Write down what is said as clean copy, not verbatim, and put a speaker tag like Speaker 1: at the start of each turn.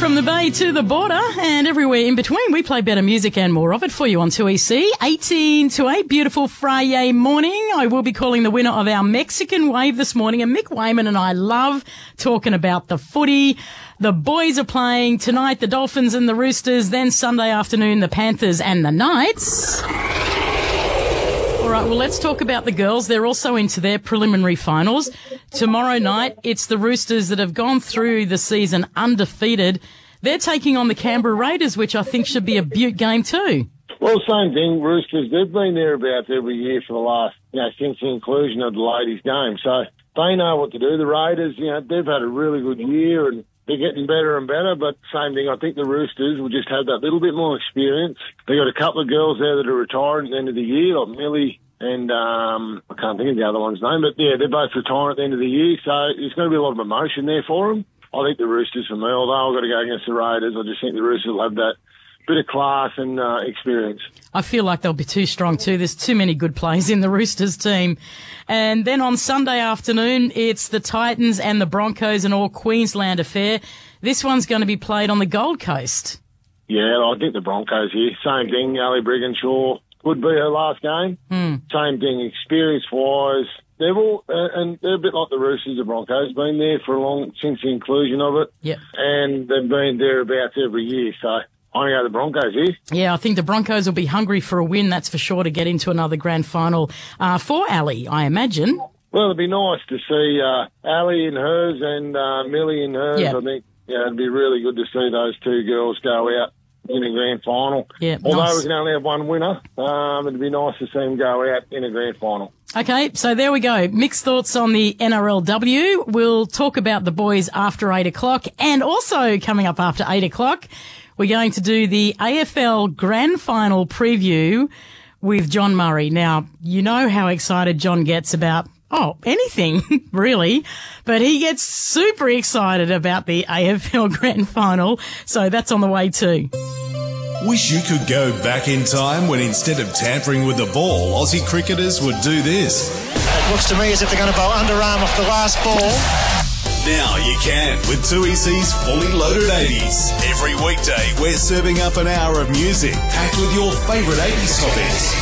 Speaker 1: From the bay to the border and everywhere in between, we play better music and more of it for you on 2EC. 18 to 8, beautiful Friday morning. I will be calling the winner of our Mexican Wave this morning, and Mick Wayman and I love talking about the footy. The boys are playing tonight, the Dolphins and the Roosters, then Sunday afternoon, the Panthers and the Knights. All right, well, let's talk about the girls. They're also into their preliminary finals. Tomorrow night, it's the Roosters that have gone through the season undefeated. They're taking on the Canberra Raiders, which I think should be a beaut game too.
Speaker 2: Well, same thing, Roosters. They've been thereabouts every year for the last, since the inclusion of the ladies' game. So they know what to do. The Raiders, they've had a really good year and they're getting better and better, but same thing. I think the Roosters will just have that little bit more experience. They got a couple of girls there that are retiring at the end of the year, like Millie and I can't think of the other one's name, but yeah, they're both retiring at the end of the year, so there's going to be a lot of emotion there for them. I think the Roosters, for me, although I've got to go against the Raiders, I just think the Roosters will have that bit of class and experience. I
Speaker 1: feel like they'll be too strong too. There's too many good players in the Roosters team. And then on Sunday afternoon, it's the Titans and the Broncos, an all-Queensland affair. This one's going to be played on the Gold Coast.
Speaker 2: Yeah, I think the Broncos here. Same thing, Ali Brigginshaw would be her last game. Same thing, experience-wise. They've all, and they're a bit like the Roosters, the Broncos, been there for a long, since the inclusion of it.
Speaker 1: Yep.
Speaker 2: And they've been thereabouts every year, so I'm going to go the Broncos here.
Speaker 1: Yeah, I think the Broncos will be hungry for a win, that's for sure, to get into another grand final for Ali, I imagine.
Speaker 2: Well, it'd be nice to see Ali in hers and Millie in hers.
Speaker 1: Yep.
Speaker 2: I think it'd be really good to see those two girls go out in a grand final.
Speaker 1: Yeah,
Speaker 2: although
Speaker 1: nice.
Speaker 2: we can only have one winner, it'd be nice to see them go out in a grand final.
Speaker 1: Okay, so there we go. Mixed thoughts on the NRLW. We'll talk about the boys after 8 o'clock, and also coming up after 8 o'clock, we're going to do the AFL Grand Final preview with John Murray. Now, you know how excited John gets about anything, really. But he gets super excited about the AFL Grand Final, so that's on the way too.
Speaker 3: Wish you could go back in time when instead of tampering with the ball, Aussie cricketers would do this.
Speaker 4: It looks to me as if they're going to bowl underarm off the last ball.
Speaker 3: Now you can with 2EC's Fully Loaded 80s. Every weekday, we're serving up an hour of music packed with your favourite 80s topics.